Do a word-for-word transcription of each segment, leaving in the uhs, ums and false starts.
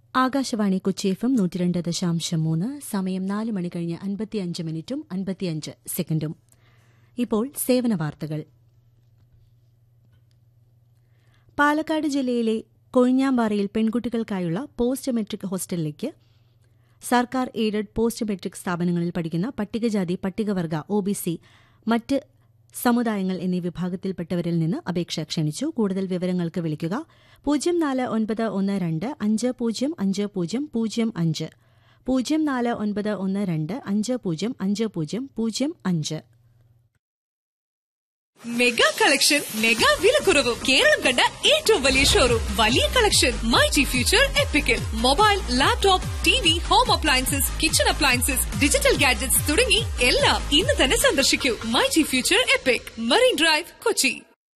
Akashvani Kochi F M നൂറ്റി രണ്ട് ദശാംശം മൂന്ന്. സമയം നാല് മണി കഴിഞ്ഞ് അൻപത്തിയഞ്ച് മിനിറ്റും അൻപത്തിയഞ്ച് സെക്കൻഡും. ഇപ്പോൾ സേവന വാർത്തകൾ. പാലക്കാട് ജില്ലയിലെ കൊഴിഞ്ഞാമ്പാറയിൽ പെൺകുട്ടികൾക്കായുള്ള പോസ്റ്റ് മെട്രിക് ഹോസ്റ്റലിലേക്ക് സർക്കാർ എയ്ഡഡ് പോസ്റ്റ് മെട്രിക് സ്ഥാപനങ്ങളിൽ പഠിക്കുന്ന പട്ടികജാതി, പട്ടികവർഗ, ഒബിസി, മറ്റ് സമുദായങ്ങൾ എന്നീ വിഭാഗത്തിൽപ്പെട്ടവരിൽ നിന്ന് അപേക്ഷ ക്ഷണിച്ചു. കൂടുതൽ വിവരങ്ങൾക്ക് വിളിക്കുക പൂജ്യം നാല് ഒൻപത് ഒന്ന് രണ്ട് അഞ്ച് പൂജ്യം അഞ്ച് പൂജ്യം പൂജ്യം അഞ്ച് പൂജ്യം നാല് ഒൻപത് ഒന്ന് രണ്ട് അഞ്ച് പൂജ്യം അഞ്ച് പൂജ്യം പൂജ്യം അഞ്ച്. മെഗാ കളക്ഷൻ, മെഗാ വിലക്കുറവും, കേരളം കണ്ട ഏറ്റവും വലിയ ഷോറൂം, വലിയ collection, my G future epical. Mobile, laptop, T V, home appliances, kitchen appliances, digital gadgets തുടങ്ങി എല്ലാം ഇന്ന് തന്നെ സന്ദർശിക്കൂ. My G future EPIC, marine drive, Kochi.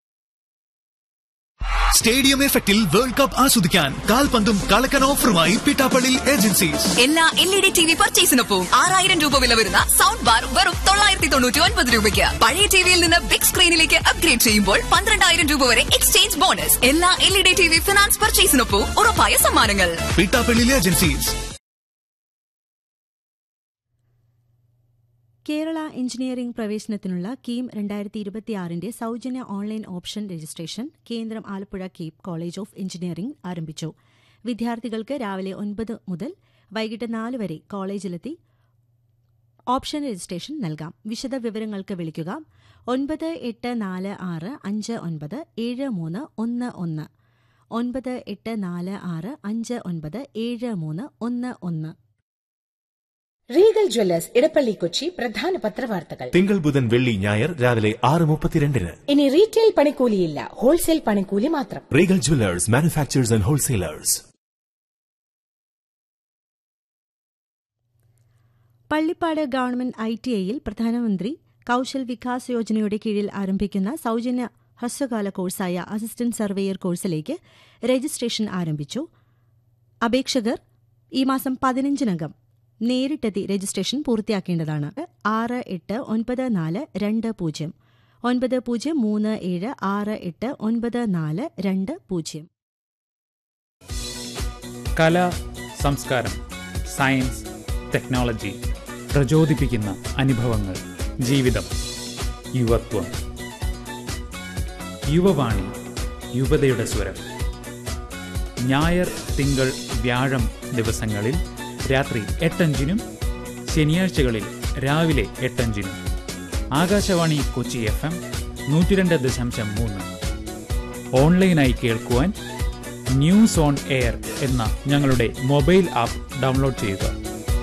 Stadium എഫക്റ്റിൽ വേൾഡ് കപ്പ് ആസ്വദിക്കാൻ കാൽപന്തും കളക്കൻ ഓഫറുമായി പിട്ടാപ്പള്ളി ഏജൻസീസ്. എല്ലാ L E D T V പർച്ചേസിനൊപ്പം ആറായിരം രൂപ വില വരുന്ന സൗണ്ട് ബാർ വെറും തൊള്ളായിരത്തി തൊണ്ണൂറ്റി ഒൻപത് രൂപയ്ക്ക്. പഴയ ടിവിയിൽ നിന്ന് ബിഗ് സ്ക്രീനിലേക്ക് അപ്ഗ്രേഡ് ചെയ്യുമ്പോൾ പന്ത്രണ്ടായിരം രൂപ വരെ എക്സ്ചേഞ്ച് ബോണസ്. എല്ലാ L E D T V finance പർച്ചേസിനൊപ്പം ഉറപ്പായ സമ്മാനങ്ങൾ. പിട്ടാപ്പള്ളി ഏജൻസീസ്. കേരള എഞ്ചിനീയറിംഗ് പ്രവേശനത്തിനുള്ള കീം രണ്ടായിരത്തി ഇരുപത്തിയാറിന്റെ സൌജന്യ ഓൺലൈൻ ഓപ്ഷൻ രജിസ്ട്രേഷൻ കേന്ദ്രം Alappuzha KEAM college of engineering ആരംഭിച്ചു. വിദ്യാർത്ഥികൾക്ക് രാവിലെ ഒൻപത് മുതൽ വൈകിട്ട് നാല് വരെ കോളേജിലെത്തി ഓപ്ഷൻ രജിസ്ട്രേഷൻ നൽകാം. വിശദ വിവരങ്ങൾക്ക് വിളിക്കുക ഒൻപത് എട്ട് നാല് ആറ് അഞ്ച് ഒൻപത് ഏഴ് മൂന്ന് ഒന്ന് ഒന്ന് ഒൻപത് എട്ട് നാല് ആറ് അഞ്ച് ഒൻപത് ഏഴ് മൂന്ന് ഒന്ന് ഒന്ന്. റീഗൽ ജ്വല്ലേഴ്സ് ഇടപ്പള്ളി കൊച്ചി പ്രധാന പത്രവാർത്തകൾ. തിങ്കൾ, ബുധൻ, വെള്ളി, ഞായർ രാവിലെ ആറ് മുപ്പത്തിരണ്ടിന്. ഇനി റീറ്റെയിൽ പണിക്കൂലിയില്ല, ഹോൾസെയിൽ പണിക്കൂലി മാത്രം. Regal Jewellers, manufacturers and wholesalers. Pallippad government I T ഐയിൽ പ്രധാനമന്ത്രി കൌശൽ വികാസ് യോജനയുടെ കീഴിൽ ആരംഭിക്കുന്ന സൌജന്യ ഹ്രസ്വകാല കോഴ്സായ അസിസ്റ്റന്റ് സർവേയർ കോഴ്സിലേക്ക് രജിസ്ട്രേഷൻ ആരംഭിച്ചു. അപേക്ഷകർ ഈ മാസം പതിനഞ്ചിനകം നേരിട്ടെത്തി രജിസ്ട്രേഷൻ പൂർത്തിയാക്കേണ്ടതാണ്. ആറ് എട്ട് ഒൻപത് നാല് രണ്ട് പൂജ്യം ഒൻപത് പൂജ്യം മൂന്ന് ഏഴ് ആറ് എട്ട് ഒൻപത് നാല് രണ്ട് പൂജ്യം. കല, സംസ്കാരം, സയൻസ്, ടെക്നോളജി, പ്രചോദിപ്പിക്കുന്ന അനുഭവങ്ങൾ, ജീവിതം, യുവത്വം. യുവവാണി, യുവതയുടെ സ്വരം. ഞായർ, തിങ്കൾ, വ്യാഴം ദിവസങ്ങളിൽ രാത്രി എട്ടഞ്ചിനും ശനിയാഴ്ചകളിൽ രാവിലെ എട്ടഞ്ചിനും. ആകാശവാണി കൊച്ചി എഫ് എം നൂറ്റി രണ്ട് ദശാംശം മൂന്ന്. ഓൺലൈനായി കേൾക്കുവാൻ ന്യൂസ് ഓൺ എയർ എന്ന ഞങ്ങളുടെ മൊബൈൽ ആപ്പ് ഡൗൺലോഡ് ചെയ്യുക.